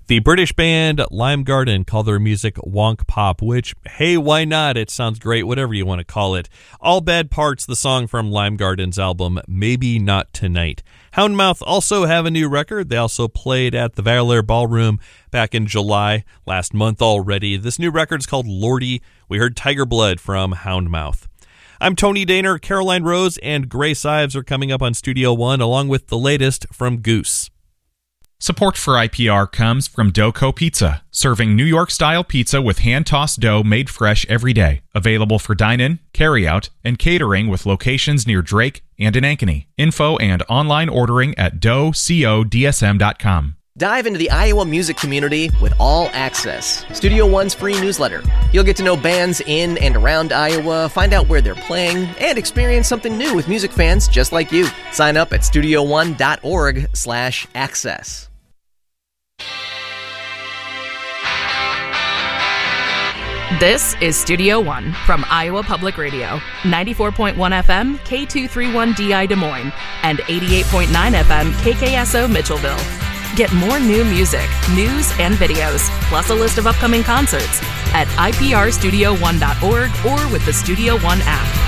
The British band Lime Garden call their music wonk pop, which, hey, why not? It sounds great, whatever you want to call it. All Bad Parts, the song from Lime Garden's album Maybe Not Tonight. Houndmouth also have a new record. They also played at the Valor Ballroom back in July, last month already. This new record's called Lordy. We heard Tiger Blood from Houndmouth. I'm Tony Daner. Caroline Rose and Grace Ives are coming up on Studio One, along with the latest from Goose. Support for IPR comes from Doco Pizza, serving New York-style pizza with hand-tossed dough made fresh every day. Available for dine-in, carry-out, and catering with locations near Drake and in Ankeny. Info and online ordering at doughcodsm.com. Dive into the Iowa music community with All Access, Studio One's free newsletter. You'll get to know bands in and around Iowa, find out where they're playing, and experience something new with music fans just like you. Sign up at studioone.org/access. This is Studio One from Iowa Public Radio, 94.1 FM, K231DI Des Moines, and 88.9 FM, KKSO Mitchellville. Get more new music, news, and videos, plus a list of upcoming concerts at iprstudio1.org or with the Studio One app.